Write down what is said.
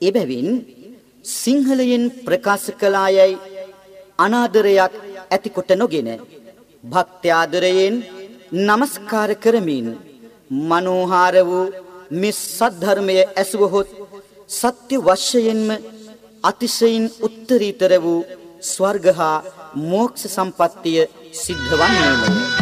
එබැවින් සිංහලයෙන් ප්‍රකාශ කළායයි අනාදරයක් ඇතිකොට නොගෙන භක්ත්‍යාදරයෙන් නමස්කාර කරමින් මනෝහාර වූ මේ සද්ධර්මය ඇසුවහොත් සත්‍ය වශයෙන්ම අතිශයින් උත්තරීතර වූ ස්වර්ග හා මෝක්ෂ සම්පත්තිය සිද්ධ වන්නේමය.